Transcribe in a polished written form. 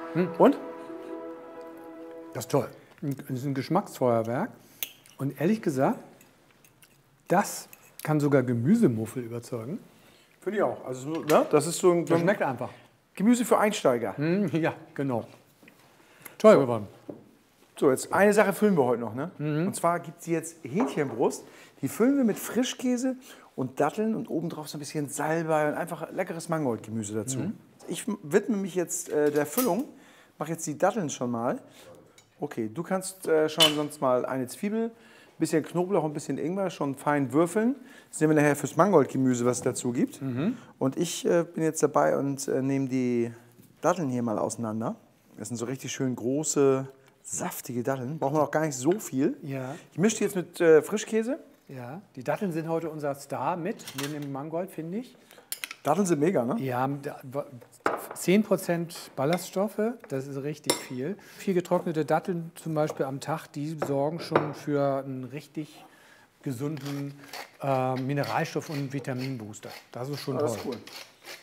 Und? Das ist toll. Das ist ein Geschmacksfeuerwerk. Und ehrlich gesagt, das kann sogar Gemüsemuffel überzeugen. Finde ich auch. Also, ne? Das ist so ein Das schmeckt einfach. Gemüse für Einsteiger. Ja, genau. Toll geworden. So, jetzt eine Sache füllen wir heute noch. Ne? Und zwar gibt es jetzt Hähnchenbrust. Die füllen wir mit Frischkäse und Datteln und obendrauf so ein bisschen Salbei und einfach leckeres Mangoldgemüse dazu. Ich widme mich jetzt der Füllung. Mache jetzt die Datteln schon mal. Okay, du kannst schon sonst mal eine Zwiebel, ein bisschen Knoblauch, ein bisschen Ingwer schon fein würfeln. Das nehmen wir nachher fürs Mangoldgemüse, was es dazu gibt. Und ich bin jetzt dabei und nehme die Datteln hier mal auseinander. Das sind so richtig schön große, saftige Datteln. Brauchen wir auch gar nicht so viel. Ja. Ich mische die jetzt mit Frischkäse. Ja, die Datteln sind heute unser Star mit, neben dem Mangold, finde ich. Datteln sind mega, ne? Ja, 10% Ballaststoffe, das ist richtig viel. 4 getrocknete Datteln zum Beispiel am Tag, die sorgen schon für einen richtig gesunden Mineralstoff- und Vitaminbooster. Das ist schon toll. Das ist cool.